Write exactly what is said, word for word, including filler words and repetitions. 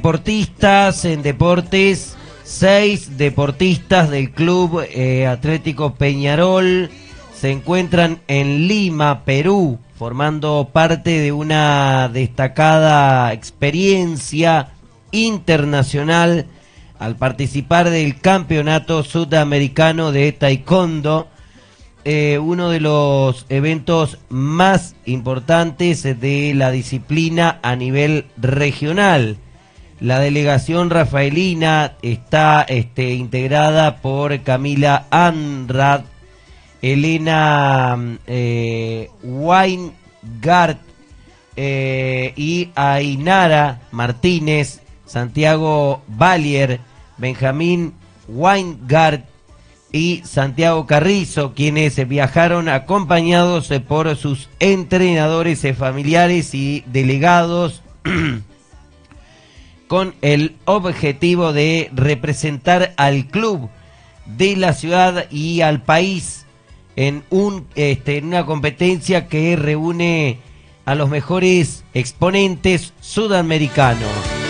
Deportistas en deportes, seis deportistas del Club eh, Atlético Peñarol se encuentran en Lima, Perú, formando parte de una destacada experiencia internacional al participar del Campeonato Sudamericano de Taekwondo, eh, uno de los eventos más importantes de la disciplina a nivel regional. La delegación rafaelina está este, integrada por Camila Andrad, Elena eh, Weingart eh, y Ainara Martínez, Santiago Valier, Benjamín Weingart y Santiago Carrizo, quienes viajaron acompañados por sus entrenadores familiares y delegados con el objetivo de representar al club de la ciudad y al país en, un, este, en una competencia que reúne a los mejores exponentes sudamericanos.